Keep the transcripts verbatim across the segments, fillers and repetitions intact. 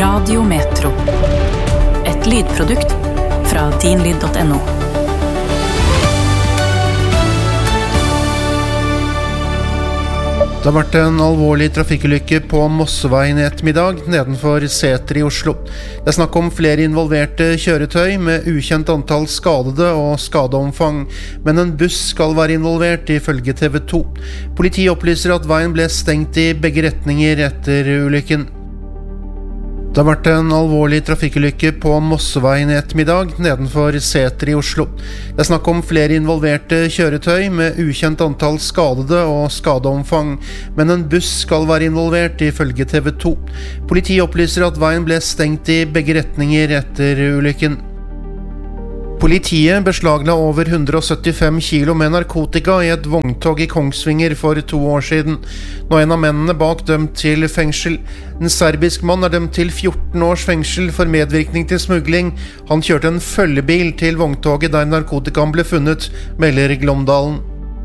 Radio Metro. Et lydprodukt fra din lyd punktum no. Det har vært en alvorlig trafikkulykke på Mosseveien i ettermiddag, nedenfor Sæter i Oslo. Det er snakk om flere involverte kjøretøy med ukjent antall skadede og skadeomfang, men en buss skal være involvert ifølge T V to. Politiet opplyser at veien ble stengt i begge retninger etter ulykken. Det har vært en alvorlig trafikkulykke på Mosseveien i ettermiddag, nedenfor Sæter i Oslo. Det er snakk om flere involverte kjøretøy med ukjent antall skadede og skadeomfang, men en buss skal være involvert ifølge T V to. Politiet opplyser at veien ble stengt i begge retninger etter ulykken. Politiet beslagla over hundre og syttifem kilo med narkotika i et vogntog i Kongsvinger for to år siden. Nå er en av mennene bak dømt til fengsel. En serbisk mann er dømt til fjorten års fengsel for medvirkning til smugling. Han kjørte en følgebil til vogntoget der narkotikaen ble funnet, melder Glåmdalen.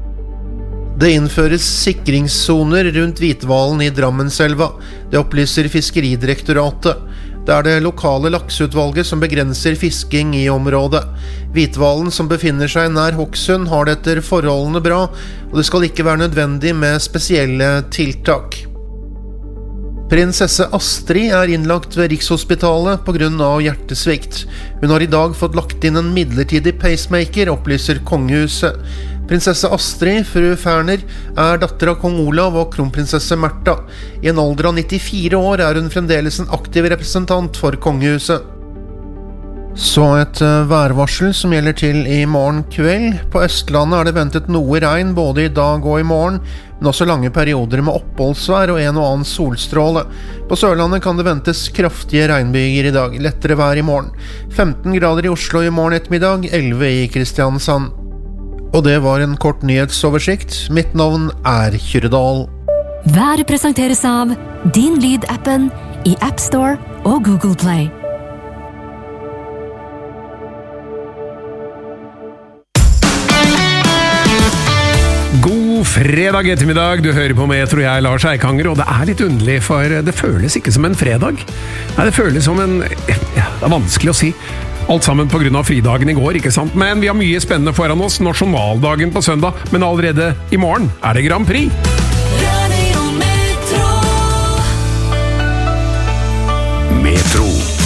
Det innføres sikringssoner rundt Hvitvalen i Drammenselva. Det opplyser Fiskeridirektoratet. Det er det lokale lakseutvalget som begrenser fisking i området. Hvitvalen som befinner seg nær Hokksund har det etter forholdene bra, og det skal ikke være nødvendig med spesielle tiltak. Prinsesse Astrid er innlagt ved Rikshospitalet på grunn av hjertesvikt. Hun har i dag fått lagt inn en midlertidig pacemaker, opplyser kongehuset. Prinsesse Astrid, fru Ferner, er datter av kong Olav og kronprinsesse Märtha. I en alder av nittifire år er hun fremdeles en aktiv representant for kongehuset. Så et værvarsel som gjelder til i morgen kveld. På Østlandet er det ventet noe regn både i dag og i morgen, men også lange perioder med oppholdsvær og en og annen solstråle. På Sørlandet kan det ventes kraftige regnbyger i dag, lettere vær i morgen. femten grader i Oslo i morgen ettermiddag, elleve i Kristiansand. Og det var en kort nyhetsoversikt. Mitt navn er Kyrredal. Været presenteres av Din Lyd-appen i App Store og Google Play. God fredag ettermiddag, du hører på Metro, jeg er Lars Eikanger, og det er litt underlig, for det føles ikke som en fredag. Nei, det føles som en... Ja, det er vanskelig å si. Alt sammen på grunn av fridagen i går, ikke sant? Men vi har mye spennende foran oss. Nasjonaldagen på søndag, men allerede i morgen er det Grand Prix.